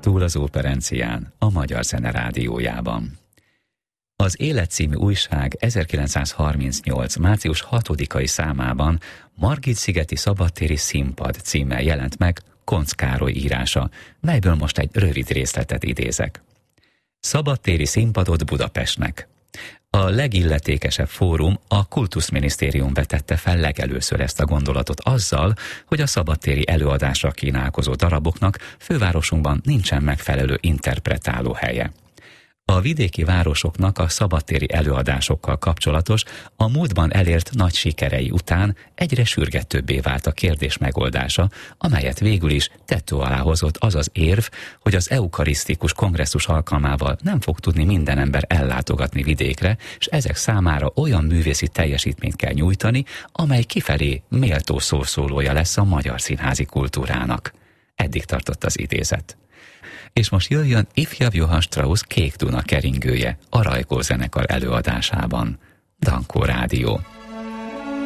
túl az Óperencián, a Magyar Zene Rádiójában. Az Élet című újság 1938. március 6-ai számában Margit-szigeti szabadtéri színpad címmel jelent meg Koncz Károly írása, melyből most egy rövid részletet idézek. Szabadtéri színpadot Budapestnek. A legilletékesebb fórum, a Kultuszminisztérium vetette fel legelőször ezt a gondolatot azzal, hogy a szabadtéri előadásra kínálkozó daraboknak fővárosunkban nincsen megfelelő interpretáló helye. A vidéki városoknak a szabadtéri előadásokkal kapcsolatos, a múltban elért nagy sikerei után egyre sürgetőbbé vált a kérdés megoldása, amelyet végül is tető alá hozott az az érv, hogy az eukarisztikus kongresszus alkalmával nem fog tudni minden ember ellátogatni vidékre, és ezek számára olyan művészi teljesítményt kell nyújtani, amely kifelé méltó szószólója lesz a magyar színházi kultúrának. Eddig tartott az idézet. És most jöjjön ifjabb Johann Strauss Kék Duna keringője a Rajkó zenekar előadásában. Dankó Rádió.